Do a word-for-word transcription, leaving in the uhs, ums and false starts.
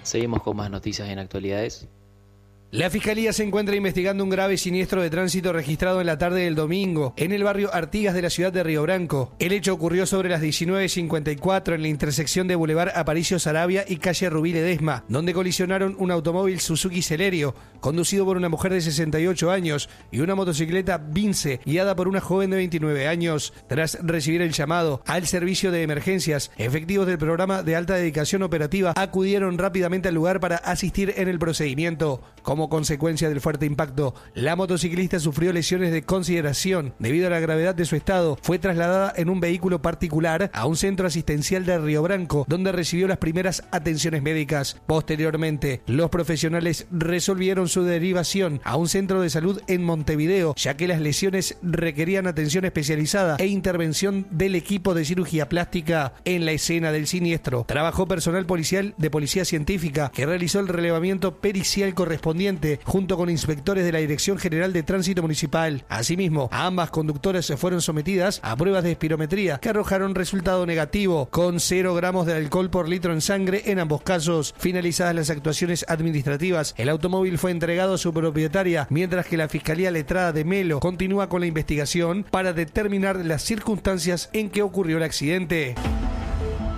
Seguimos con más noticias en actualidades. La Fiscalía se encuentra investigando un grave siniestro de tránsito registrado en la tarde del domingo en el barrio Artigas de la ciudad de Río Branco. El hecho ocurrió sobre las diecinueve cincuenta y cuatro en la intersección de Boulevard Aparicio Saravia y calle Rubí Ledesma, donde colisionaron un automóvil Suzuki Celerio, conducido por una mujer de sesenta y ocho años, y una motocicleta Vince, guiada por una joven de veintinueve años. Tras recibir el llamado al servicio de emergencias, efectivos del programa de alta dedicación operativa acudieron rápidamente al lugar para asistir en el procedimiento. Como consecuencia del fuerte impacto, la motociclista sufrió lesiones de consideración. Debido a la gravedad de su estado, fue trasladada en un vehículo particular a un centro asistencial de Río Branco, donde recibió las primeras atenciones médicas. Posteriormente, los profesionales resolvieron su derivación a un centro de salud en Montevideo, ya que las lesiones requerían atención especializada e intervención del equipo de cirugía plástica. En la escena del siniestro trabajó personal policial de policía científica, que realizó el relevamiento pericial correspondiente junto con inspectores de la Dirección General de Tránsito Municipal. Asimismo, ambas conductoras se fueron sometidas a pruebas de espirometría que arrojaron resultado negativo, con cero gramos de alcohol por litro en sangre en ambos casos. Finalizadas las actuaciones administrativas, el automóvil fue entregado a su propietaria, mientras que la Fiscalía Letrada de Melo continúa con la investigación para determinar las circunstancias en que ocurrió el accidente.